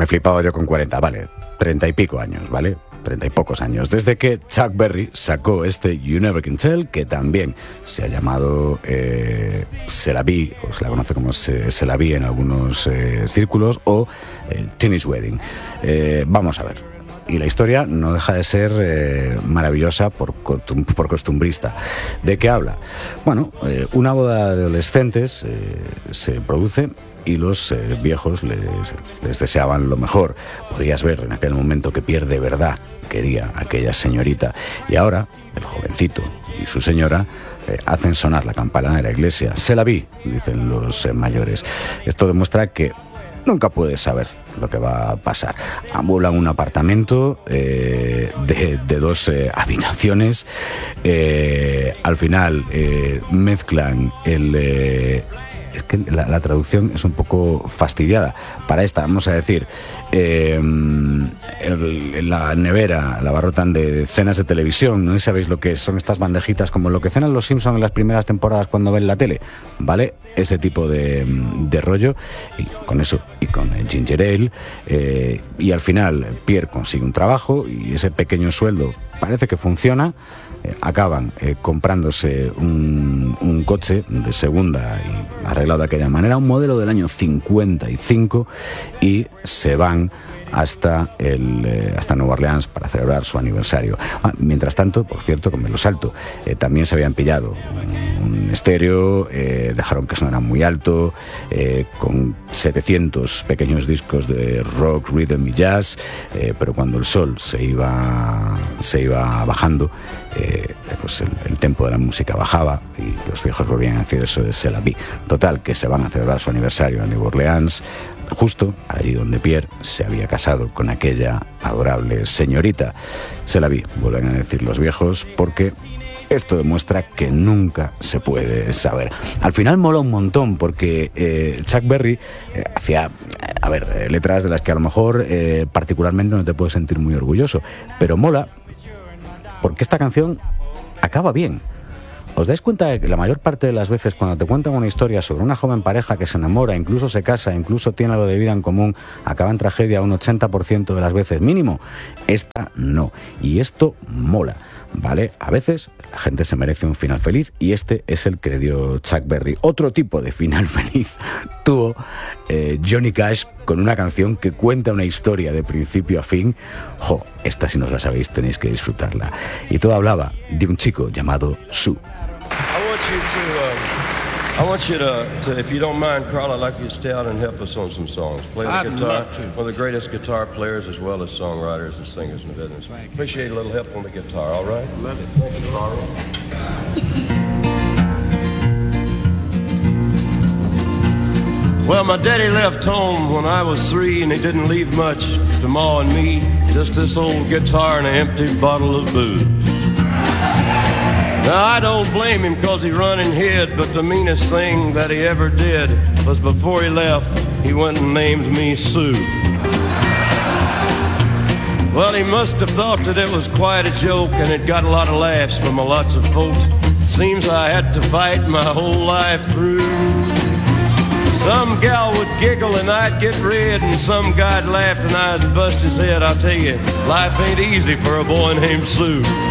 me flipaba yo con 40, vale, 30 y pico años, ¿vale? 30 y pocos años, desde que Chuck Berry sacó este You Never Can Tell, que también se ha llamado Se la vi, o se la conoce como Se la vi en algunos círculos, o Teenage Wedding. Vamos a ver. Y la historia no deja de ser maravillosa por costumbrista. ¿De qué habla? Bueno, una boda de adolescentes se produce y los viejos les deseaban lo mejor. Podías ver en aquel momento que Pierre de verdad quería a aquella señorita. Y ahora el jovencito y su señora hacen sonar la campana de la iglesia. Se la vi, dicen los mayores. Esto demuestra que nunca puedes saber lo que va a pasar. Amueblan un apartamento de 2 habitaciones. Al final mezclan es que la traducción es un poco fastidiada. Para esta, vamos a decir, la nevera la abarrotan de cenas de televisión. No sé si sabéis lo que son estas bandejitas, como lo que cenan los Simpsons en las primeras temporadas cuando ven la tele, ¿vale? Ese tipo de rollo, y con eso, y con el ginger ale, y al final Pierre consigue un trabajo y ese pequeño sueldo parece que funciona. Acaban comprándose un coche de segunda y arreglado de aquella manera, un modelo del año 55, y se van hasta Nueva Orleans para celebrar su aniversario. Mientras tanto, por cierto, con Melo Salto, también se habían pillado un estéreo, dejaron que sonara muy alto, con 700 pequeños discos de rock, rhythm y jazz, pero cuando el sol se iba bajando, pues el tempo de la música bajaba y los viejos volvían a decir eso de Se la vi. Total, que se van a celebrar su aniversario en Nueva Orleans, justo allí donde Pierre se había casado con aquella adorable señorita. Se la vi, vuelven a decir los viejos, porque esto demuestra que nunca se puede saber. Al final mola un montón, porque Chuck Berry hacía, letras de las que a lo mejor particularmente no te puedes sentir muy orgulloso, pero mola porque esta canción acaba bien. ¿Os dais cuenta de que la mayor parte de las veces cuando te cuentan una historia sobre una joven pareja que se enamora, incluso se casa, incluso tiene algo de vida en común, acaba en tragedia un 80% de las veces mínimo? Esta no. Y esto mola, ¿vale? A veces la gente se merece un final feliz y este es el que le dio Chuck Berry. Otro tipo de final feliz tuvo Johnny Cash con una canción que cuenta una historia de principio a fin. Esta, si no la sabéis, tenéis que disfrutarla. Y todo hablaba de un chico llamado Sue. I want you to, if you don't mind, Carl, I'd like you to stay out and help us on some songs. Play the guitar. One of the greatest guitar players as well as songwriters and singers in the business. Appreciate a little help on the guitar, all right? Love it. Thank you, Carl. Well, my daddy left home when I was 3, and he didn't leave much to Ma and me. Just this old guitar and an empty bottle of booze. Now, I don't blame him 'cause he run and hid, but the meanest thing that he ever did was before he left, he went and named me Sue. Well, he must have thought that it was quite a joke, and it got a lot of laughs from lots of folks. Seems I had to fight my whole life through. Some gal would giggle and I'd get red, and some guy'd laugh and I'd bust his head. I'll tell you, life ain't easy for a boy named Sue.